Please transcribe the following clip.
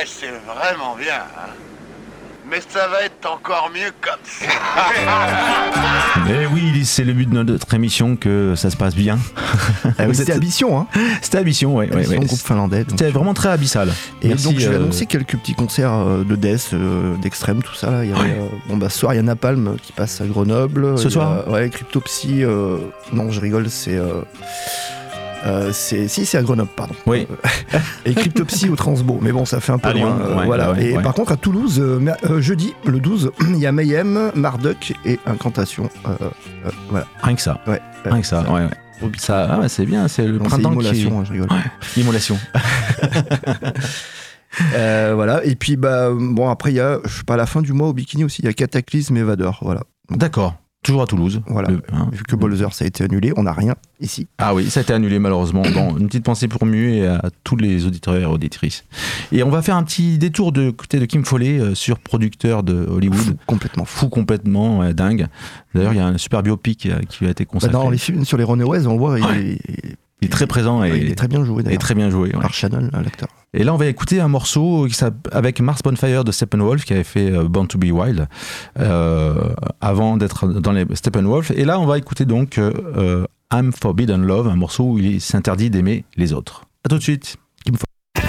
Ouais, c'est vraiment bien, hein. Mais ça va être encore mieux comme ça. Mais oui, c'est le but de notre émission que ça se passe bien. C'était Ambition, hein. C'était Ambition, ouais. Ambition, groupe finlandais. C'était vraiment très abyssal. Et Merci, donc je vais annoncer quelques petits concerts de death, d'extrême, tout ça. Là. Il y avait, ce soir il y a Napalm qui passe à Grenoble. Ce soir ouais, Cryptopsy. Non, je rigole, c'est à Grenoble, pardon. Oui. Et Cryptopsy au Transbo. Mais bon, ça fait un peu loin. Voilà. Et par contre, à Toulouse, jeudi, le 12, il y a Mayhem, Marduk et Incantation. Voilà. Rien que ça. Ouais. Rien que ça. Ouais. Ça, c'est bien. C'est le printemps Immolation, je rigole. Ouais. Immolation. Voilà. Et puis, après, il y a, je sais pas, à la fin du mois au Bikini aussi, il y a Cataclysme et Vader. Voilà. D'accord. Toujours à Toulouse. Voilà. Vu que Bolzer, ça a été annulé, on n'a rien ici. Ah oui, ça a été annulé malheureusement. Bon, une petite pensée pour Mu et à tous les auditeurs et auditrices. Et on va faire un petit détour de côté de Kim Foley, surproducteur de Hollywood. Fou, complètement dingue. D'ailleurs, il y a un super biopic qui a été consacré. Dans les films sur les Runaways, on le voit, il est très présent et il est très bien joué d'ailleurs. Et très bien joué. Par Shannon, l'acteur. Et là, on va écouter un morceau avec Mars Bonfire de Steppenwolf qui avait fait Born to Be Wild avant d'être dans les Steppenwolf. Et là, on va écouter donc I'm Forbidden Love, un morceau où il s'interdit d'aimer les autres. À tout de suite.